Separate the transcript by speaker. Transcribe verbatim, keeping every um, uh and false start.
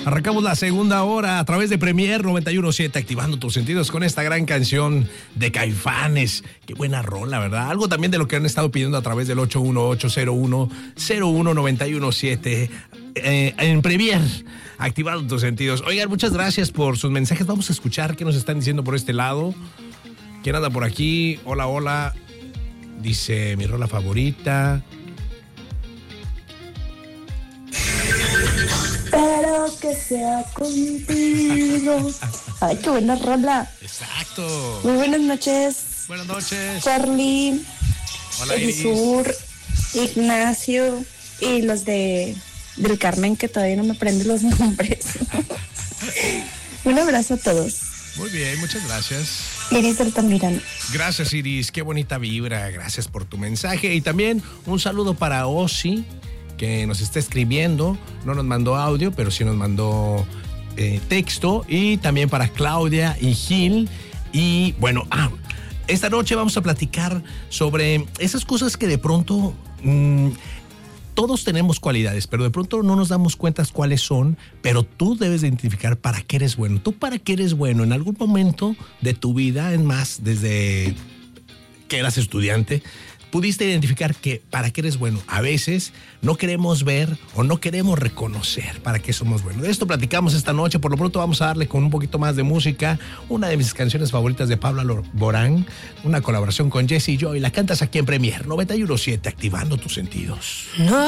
Speaker 1: Arrancamos la segunda hora a través de Premier noventa y uno punto siete, activando tus sentidos con esta gran canción de Caifanes. Qué buena rola, ¿verdad? Algo también de lo que han estado pidiendo a través del ocho uno ocho cero uno cero uno nueve uno siete eh, en Premier, activando tus sentidos. Oigan, muchas gracias por sus mensajes. Vamos a escuchar qué nos están diciendo por este lado. ¿Quién anda por aquí? Hola, hola. Dice, mi rola favorita.
Speaker 2: Pero que sea contigo. Ay, qué buena rola.
Speaker 1: Exacto.
Speaker 2: Muy buenas noches.
Speaker 1: Buenas noches.
Speaker 2: Charlie.
Speaker 1: Hola, Iris.
Speaker 2: Sur, Ignacio y los de del Carmen, que todavía no me aprenden los nombres. Un abrazo a todos.
Speaker 1: Muy bien, muchas gracias.
Speaker 2: Iris Altamirano.
Speaker 1: Gracias, Iris. Qué bonita vibra. Gracias por tu mensaje. Y también un saludo para Osi, que nos está escribiendo. No nos mandó audio, pero sí nos mandó eh, texto. Y también para Claudia y Gil. Y bueno, ah, esta noche vamos a platicar sobre esas cosas que de pronto... Mmm, todos tenemos cualidades, pero de pronto no nos damos cuenta cuáles son, pero tú debes de identificar para qué eres bueno. ¿Tú para qué eres bueno? En algún momento de tu vida, en más, desde que eras estudiante, pudiste identificar que para qué eres bueno. A veces no queremos ver o no queremos reconocer para qué somos buenos. De esto platicamos esta noche. Por lo pronto vamos a darle con un poquito más de música. Una de mis canciones favoritas de Pablo Alborán, una colaboración con Jesse y Joy. La cantas aquí en Premier noventa y uno punto siete, activando tus sentidos.
Speaker 2: No.